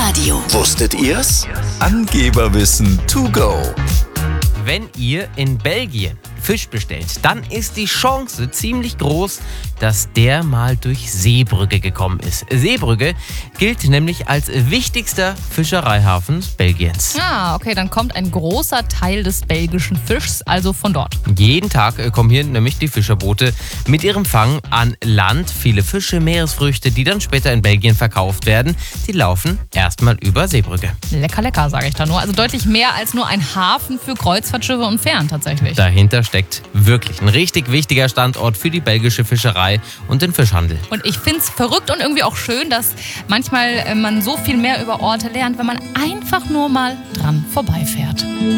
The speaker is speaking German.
Radio. Wusstet ihr's? Angeberwissen to go. Wenn ihr in Belgien Fisch bestellt, dann ist die Chance ziemlich groß, dass der mal durch Zeebrugge gekommen ist. Zeebrugge gilt nämlich als wichtigster Fischereihafen Belgiens. Ah, okay, dann kommt ein großer Teil des belgischen Fischs also von dort. Jeden Tag kommen hier nämlich die Fischerboote mit ihrem Fang an Land. Viele Fische, Meeresfrüchte, die dann später in Belgien verkauft werden, die laufen erstmal über Zeebrugge. Lecker, lecker, sage ich da nur. Also deutlich mehr als nur ein Hafen für Kreuzfahrtschiffe und Fähren tatsächlich. Dahinter steckt wirklich ein richtig wichtiger Standort für die belgische Fischerei und den Fischhandel. Und ich finde es verrückt und irgendwie auch schön, dass manchmal man so viel mehr über Orte lernt, wenn man einfach nur mal dran vorbeifährt.